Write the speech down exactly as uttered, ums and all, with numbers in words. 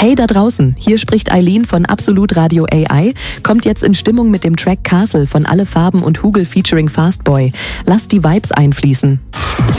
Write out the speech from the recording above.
Hey da draußen, hier spricht Eileen von Absolut Radio A I, kommt jetzt in Stimmung mit dem Track Castle von Alle Farben und Hugel featuring Fastboy. Lasst die Vibes einfließen.